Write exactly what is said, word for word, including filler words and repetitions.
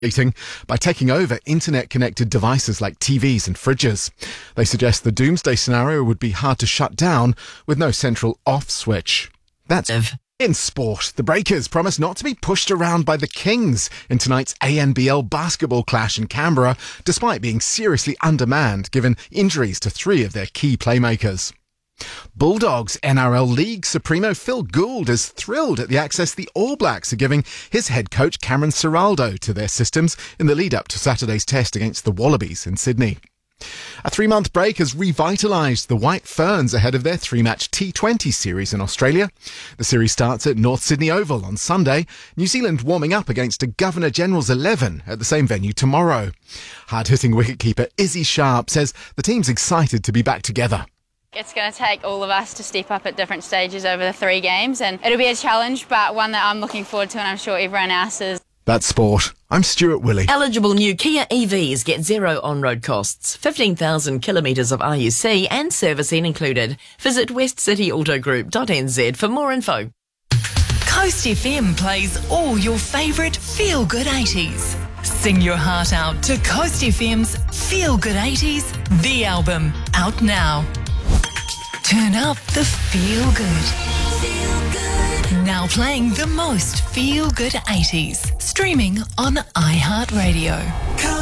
by taking over internet-connected devices like T Vs and fridges. They suggest the doomsday scenario would be hard to shut down with no central off switch. That's in sport. The Breakers promise not to be pushed around by the Kings in tonight's A N B L basketball clash in Canberra, despite being seriously undermanned given injuries to three of their key playmakers. Bulldogs N R L League Supremo Phil Gould is thrilled at the access the All Blacks are giving his head coach Cameron Ciraldo to their systems in the lead-up to Saturday's test against the Wallabies in Sydney. A three-month break has revitalised the White Ferns ahead of their three-match T twenty series in Australia. The series starts at North Sydney Oval on Sunday, New Zealand warming up against a Governor-General's eleven at the same venue tomorrow. Hard-hitting wicketkeeper Izzy Sharp says the team's excited to be back together. It's going to take all of us to step up at different stages over the three games, and it'll be a challenge, but one that I'm looking forward to, and I'm sure everyone else is. That's sport. I'm Stuart Willey. Eligible new Kia E Vs get zero on-road costs, fifteen thousand kilometres of R U C and servicing included. Visit west city auto group dot n z for more info. Coast F M plays all your favourite feel-good eighties. Sing your heart out to Coast F M's Feel Good eighties, the album, out now. Turn up the feel good. Feel good. Now playing the most feel good eighties. Streaming on iHeartRadio.